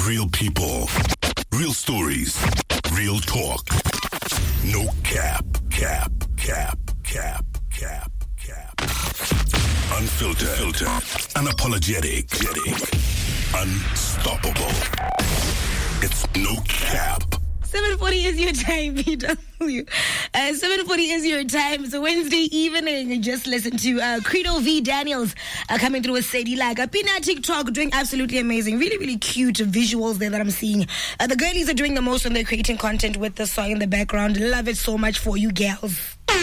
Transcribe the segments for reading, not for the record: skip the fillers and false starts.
Real people, real stories, real talk. No cap. Unfiltered, unapologetic, unstoppable. It's No Cap. 7:40 is your time, PW. 7:40 is your time. It's a Wednesday evening. You just listen to Credo V. Daniels coming through with Sadie Lag. I've been at TikTok doing absolutely amazing. Really, really cute visuals there that I'm seeing. The girlies are doing the most when they're creating content with the song in the background. Love it so much for you girls.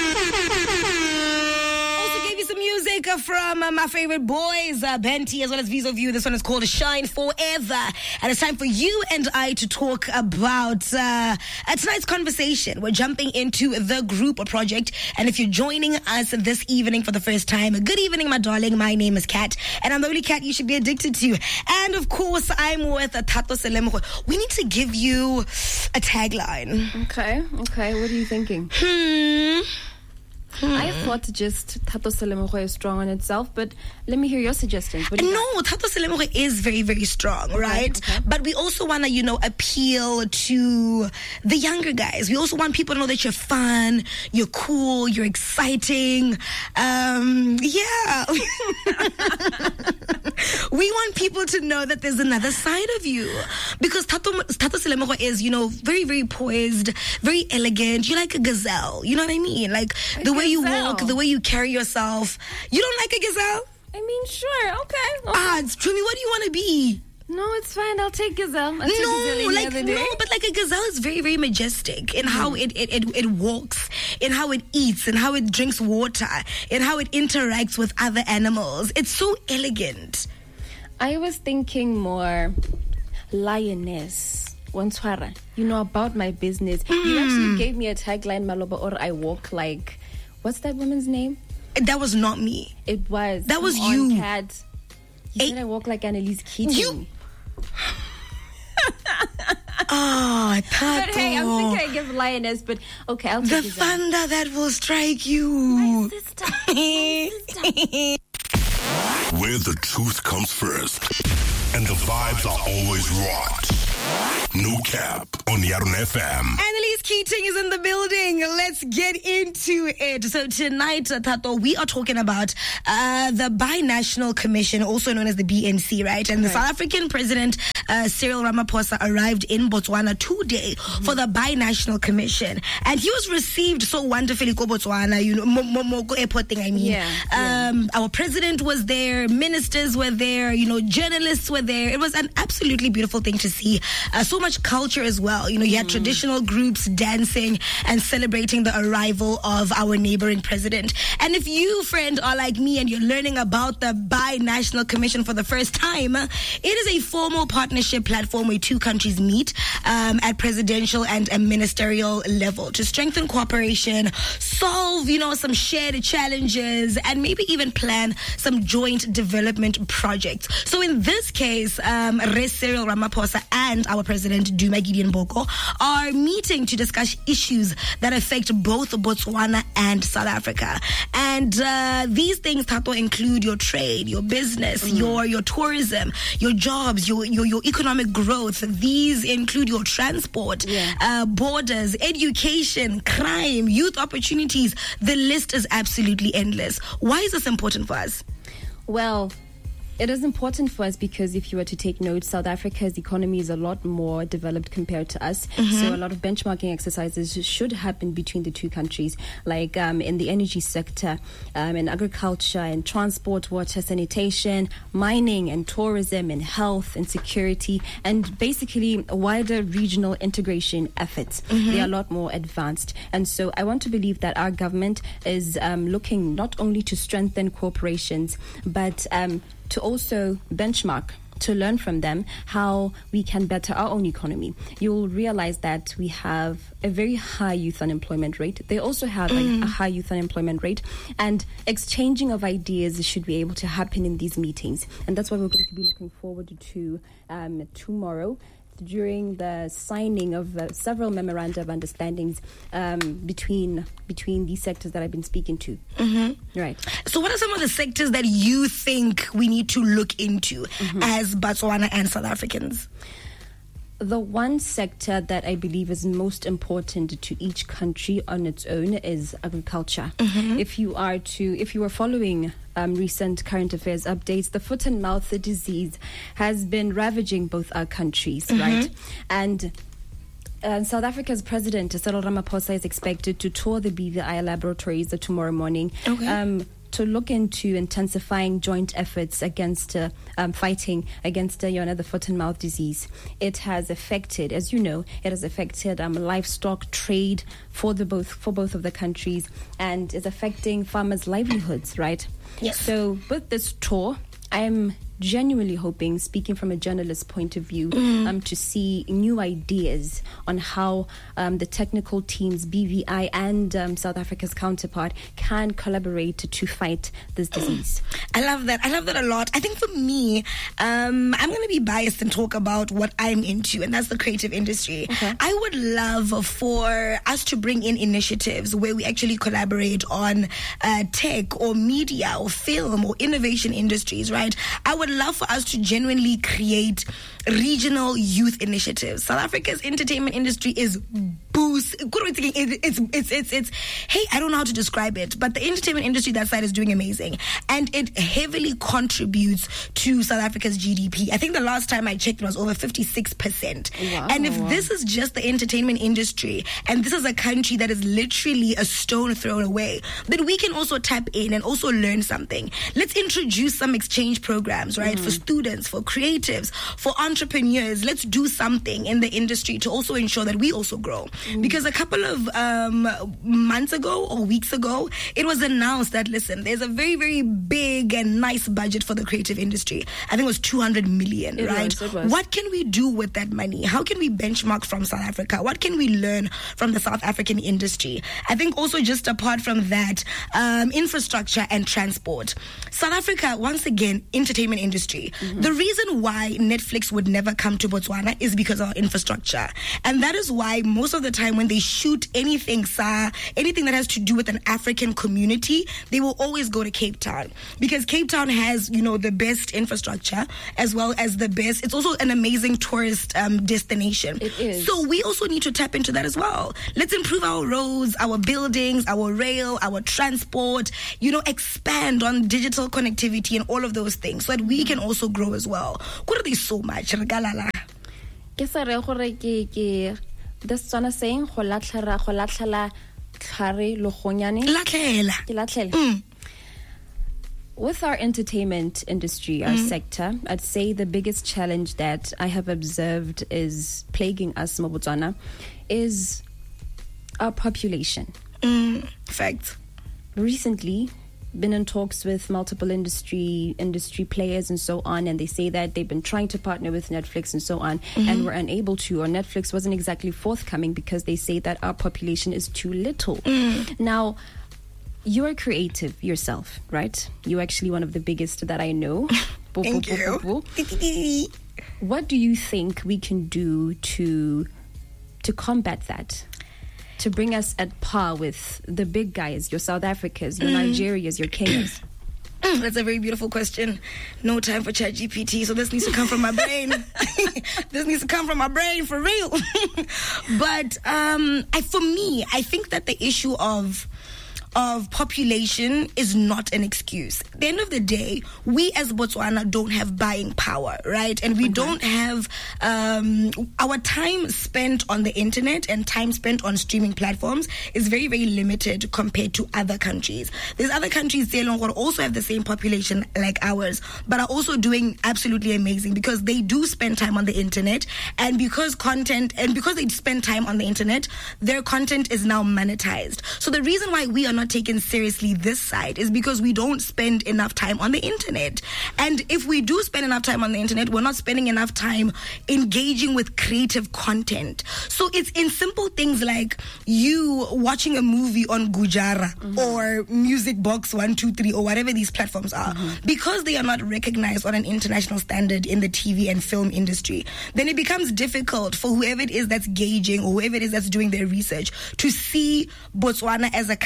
Music from my favorite boys, Benty, as well as Vis of You. This one is called Shine Forever. And it's time for you and I to talk about tonight's conversation. We're jumping into the group project. And if you're joining us this evening for the first time, good evening, my darling. My name is Kat. And I'm the only cat you should be addicted to. And of course, I'm with Thato Selemgo. We need to give you a tagline. Okay. What are you thinking? I thought just Thato Selemgo is strong on itself, but let me hear your suggestions. No, Thato Selemgo is very, very strong, right? Okay. But we also want to, appeal to the younger guys. We also want people to know that you're fun, you're cool, you're exciting. Yeah. We want people to know that there's another side of you. Because Thato Selemgo is, very, very poised, very elegant. You're like a gazelle. You know what I mean? Like the way you walk, the way you carry yourself. You don't like a gazelle? I mean, sure, okay. Trumi, what do you want to be? No, it's fine. I'll take gazelle. But like a gazelle is very, very majestic in how it walks, in how it eats, in how it drinks water, in how it interacts with other animals. It's so elegant. I was thinking more lioness. About my business. You actually gave me a tagline, Maloba, or I walk like, what's that woman's name? That was not me. It was. That was you. Kat. You said I walk like Annalise Keating. You. Thato. But hey, I'm thinking I give lioness, but okay, I'll take the thunder that will strike you. My sister. Where the truth comes first and the vibes are always rocked. No Cap on Yarun FM. Annalise Keating is in the building. Let's get into it. So tonight, Thato, we are talking about the Binational Commission, also known as the BNC, right? And the South African President Cyril Ramaphosa arrived in Botswana today for the Binational Commission, and he was received so wonderfully. Botswana, Moko airport thing. I mean, our president was there, ministers were there, journalists were there. It was an absolutely beautiful thing to see. So much culture as well. You had traditional groups dancing and celebrating the arrival of our neighboring president. And if you, friend, are like me and you're learning about the Binational Commission for the first time, it is a formal partnership platform where two countries meet at presidential and a ministerial level to strengthen cooperation, solve, some shared challenges, and maybe even plan some joint development projects. So in this case, Cyril Ramaphosa and our president, Duma Gideon Boko, are meeting to discuss issues that affect both Botswana and South Africa. And these things, Thato, include your trade, your business, your tourism, your jobs, your economic growth. These include your transport, borders, education, crime, youth opportunities. The list is absolutely endless. Why is this important for us? Well, it is important for us because if you were to take note, South Africa's economy is a lot more developed compared to us. So a lot of benchmarking exercises should happen between the two countries, like in the energy sector, in agriculture and transport, water, sanitation, mining and tourism and health and security, and basically wider regional integration efforts. They are a lot more advanced. And so I want to believe that our government is looking not only to strengthen corporations, but to also benchmark, to learn from them how we can better our own economy. You'll realize that we have a very high youth unemployment rate. They also have a high youth unemployment rate, and exchanging of ideas should be able to happen in these meetings. And that's what we're going to be looking forward to tomorrow, during the signing of several memoranda of understandings between these sectors that I've been speaking to. Right. So what are some of the sectors that you think we need to look into as Botswana and South Africans? The one sector that I believe is most important to each country on its own is agriculture. If you are following recent current affairs updates, the foot and mouth disease has been ravaging both our countries, right? And South Africa's President Cyril Ramaphosa is expected to tour the BVI laboratories tomorrow morning. To look into intensifying joint efforts against fighting against the foot and mouth disease. It has affected, as you know, livestock trade for both of the countries, and is affecting farmers' livelihoods, right? Yes. So with this tour, I'm genuinely hoping, speaking from a journalist point of view, to see new ideas on how the technical teams, BVI and South Africa's counterpart, can collaborate to fight this disease. I love that. I love that a lot. I think for me, I'm going to be biased and talk about what I'm into, and that's the creative industry. I would love for us to bring in initiatives where we actually collaborate on tech or media or film or innovation industries, right? I would love for us to genuinely create regional youth initiatives. South Africa's entertainment industry is it's hey, I don't know how to describe it, but the entertainment industry that side is doing amazing, and it heavily contributes to South Africa's GDP. I think the last time I checked it was over 56%. Wow. And if this is just the entertainment industry, and this is a country that is literally a stone thrown away, then we can also tap in and also learn something. Let's introduce some exchange programs, right? For students, for creatives, for entrepreneurs. Let's do something in the industry to also ensure that we also grow. Because a couple of months ago or weeks ago, it was announced that, listen, there's a very, very big and nice budget for the creative industry. I think it was 200 million, right? It was. What can we do with that money? How can we benchmark from South Africa? What can we learn from the South African industry? I think also, just apart from that, infrastructure and transport. South Africa, once again, entertainment industry. The reason why Netflix would never come to Botswana is because of our infrastructure. And that is why most of the time when they shoot anything that has to do with an African community, they will always go to Cape Town, because Cape Town has, the best infrastructure as well as the best. It's also an amazing tourist destination. It is. So we also need to tap into that as well. Let's improve our roads, our buildings, our rail, our transport, expand on digital connectivity and all of those things so that we can also grow as well. There's so much. This Tswana saying, go latlhela tlhare logonyane. Latlhela. With our entertainment industry, our sector, I'd say the biggest challenge that I have observed is plaguing us, Botswana, is our population. Fact. Recently, been in talks with multiple industry players and so on, and they say that they've been trying to partner with Netflix and so on, and were unable to, or Netflix wasn't exactly forthcoming because they say that our population is too little. Now, you are creative yourself, right? You're actually one of the biggest that I know. Thank you. What do you think we can do to combat that? To bring us at par with the big guys, your South Africas, your Nigerias, your Kenyas? That's a very beautiful question. No time for ChatGPT, so this needs to come from my brain. This needs to come from my brain, for real. But for me, I think that the issue of population is not an excuse. At the end of the day, we as Botswana don't have buying power, right? And we don't have our time spent on the internet and time spent on streaming platforms is very, very limited compared to other countries. There's other countries who also have the same population like ours, but are also doing absolutely amazing because they do spend time on the internet, and because they spend time on the internet, their content is now monetized. So the reason why we are not taken seriously this side is because we don't spend enough time on the internet. And if we do spend enough time on the internet, we're not spending enough time engaging with creative content. So it's in simple things like you watching a movie on Gujara or Music Box 123 or whatever these platforms are, because they are not recognized on an international standard in the TV and film industry, then it becomes difficult for whoever it is that's gauging or whoever it is that's doing their research to see Botswana as a country that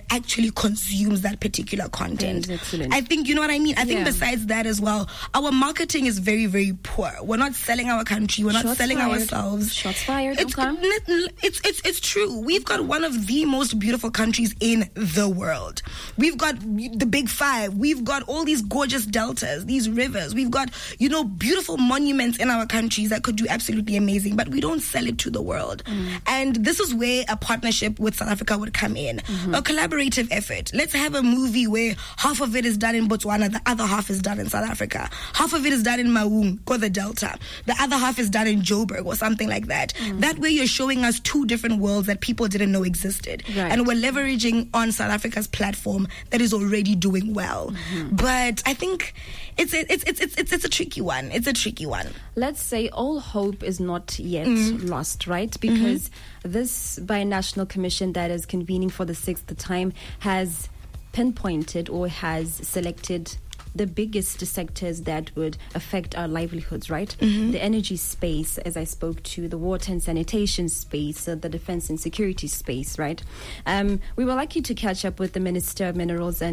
that actually consumes that particular content. Excellent. I think, you know what I mean? I think besides that as well, our marketing is very, very poor. We're not selling our country. We're not selling ourselves. Shots fired. It's true. We've got one of the most beautiful countries in the world. We've got the Big Five. We've got all these gorgeous deltas, these rivers. We've got, beautiful monuments in our countries that could do absolutely amazing, but we don't sell it to the world. And this is where a partnership with South Africa would come in. A collaborative effort. Let's have a movie where half of it is done in Botswana, the other half is done in South Africa. Half of it is done in Maung or the Delta. The other half is done in Joburg or something like that. That way you're showing us two different worlds that people didn't know existed. Right. And we're leveraging on South Africa's platform that is already doing well. But I think it's a tricky one. It's a tricky one. Let's say all hope is not yet lost, right? Because this binational commission that is convening for the 6th time has pinpointed or has selected the biggest sectors that would affect our livelihoods, right? The energy space, as I spoke to, the water and sanitation space, the defense and security space, right? We were lucky to catch up with the Minister of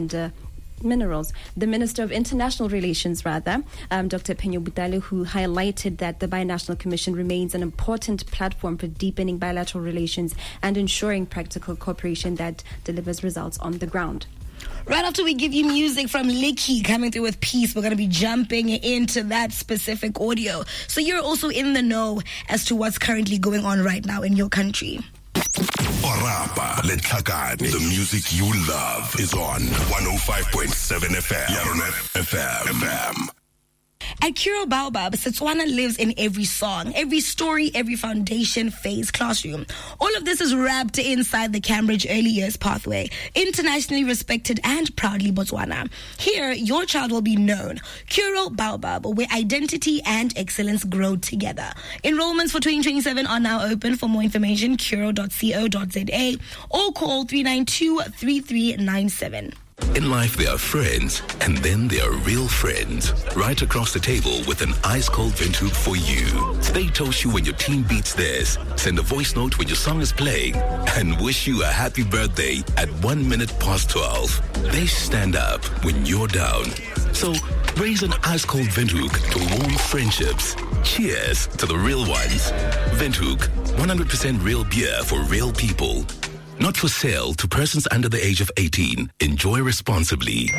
the Minister of International Relations, Dr. Phenyo Butale, who highlighted that the Binational Commission remains an important platform for deepening bilateral relations and ensuring practical cooperation that delivers results on the ground. Right after we give you music from Licky coming through with Peace, we're going to be jumping into that specific audio. So you're also in the know as to what's currently going on right now in your country. Orapa Letlhakane. The music you love is on 105.7 FM. Yaron FM. At Curro Baobab, Setswana lives in every song, every story, every foundation, phase, classroom. All of this is wrapped inside the Cambridge Early Years Pathway, internationally respected and proudly Botswana. Here, your child will be known. Curro Baobab, where identity and excellence grow together. Enrollments for 2027 are now open. For more information, curro.co.za or call 392-3397. In life, there are friends, and then there are real friends. Right across the table with an ice-cold Windhoek for you. They toast you when your team beats theirs, send a voice note when your song is playing, and wish you a happy birthday at 12:01. They stand up when you're down. So, raise an ice-cold Windhoek to warm friendships. Cheers to the real ones. Windhoek, 100% real beer for real people. Not for sale to persons under the age of 18. Enjoy responsibly.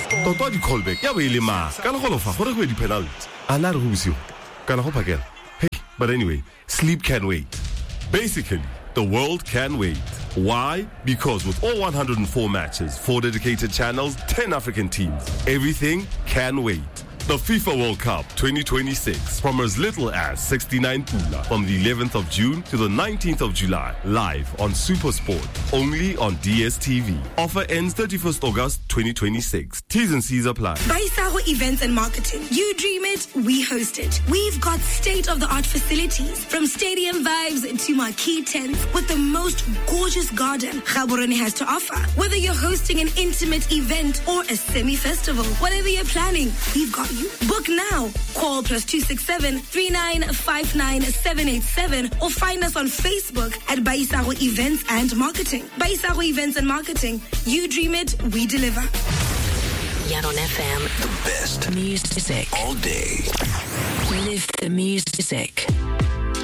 But anyway, sleep can wait. Basically, the world can wait. Why? Because with all 104 matches, 4 dedicated channels, 10 African teams, everything can wait. The FIFA World Cup 2026 from as little as 69 pula from the 11th of June to the 19th of July, live on SuperSport, only on DSTV. Offer ends 31st August 2026. T's and C's apply. Baisago Events and Marketing. You dream it, we host it. We've got state-of-the-art facilities, from stadium vibes to marquee tents with the most gorgeous garden Gaborone has to offer. Whether you're hosting an intimate event or a semi-festival, whatever you're planning, we've got you. Book now. Call +267 3959 787 or find us on Facebook at Baisago Events and Marketing. Baisago Events and Marketing. You dream it, we deliver. Yaron FM. The best Music. all day. Live the music.